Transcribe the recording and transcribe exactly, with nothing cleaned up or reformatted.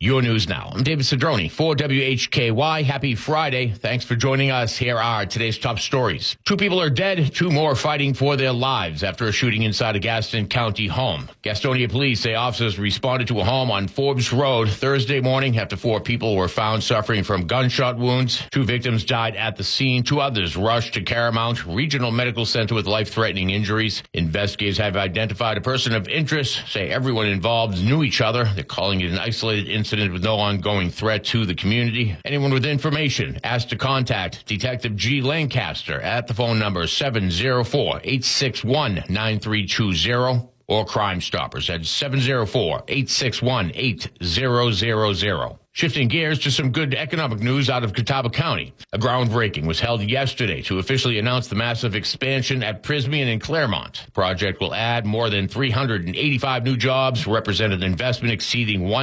Your news now. I'm David Cedrone for W H K Y. Happy Friday. Thanks for joining us. Here are today's top stories. Two people are dead, two more fighting for their lives after a shooting inside a Gaston County home. Gastonia police say officers responded to a home on Forbes Road Thursday morning after four people were found suffering from gunshot wounds. Two victims died at the scene. Two others rushed to Caramount Regional Medical Center with life-threatening injuries. Investigators have identified a person of interest, say everyone involved knew each other. They're calling it an isolated incident with no ongoing threat to the community. Anyone with information asked to contact Detective G. Lancaster at the phone number seven zero four, eight six one, nine three two zero or Crime Stoppers at seven zero four, eight six one, eight zero zero zero. Shifting gears to some good economic news out of Catawba County. A groundbreaking was held yesterday to officially announce the massive expansion at Prysmian in Claremont. The project will add more than three hundred eighty-five new jobs, represent an investment exceeding one